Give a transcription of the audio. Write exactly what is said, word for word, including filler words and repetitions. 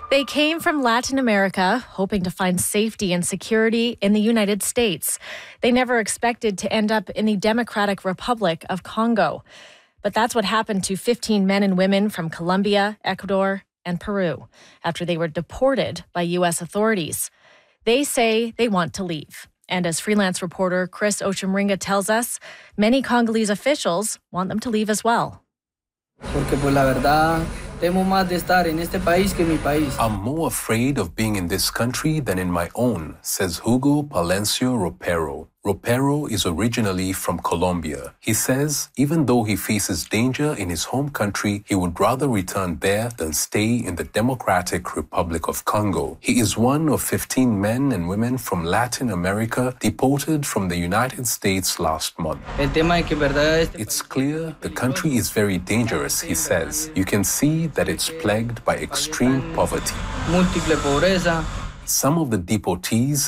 They came from Latin America, hoping to find safety and security in the United States. They never expected to end up in the Democratic Republic of Congo. But that's what happened to fifteen men and women from Colombia, Ecuador, and Peru after they were deported by U S authorities. They say they want to leave. And as freelance reporter Chris Ochemringa tells us, many Congolese officials want them to leave as well. Porque pues la verdad, temo más de estar en este país que en mi país. I'm more afraid of being in this country than in my own, says Hugo Palencio Ropero. Ropero is originally from Colombia. He says even though he faces danger in his home country, he would rather return there than stay in the Democratic Republic of Congo. He is one of fifteen men and women from Latin America deported from the United States last month. It's clear the country is very dangerous, he says. You can see that it's plagued by extreme poverty. Some of the deportees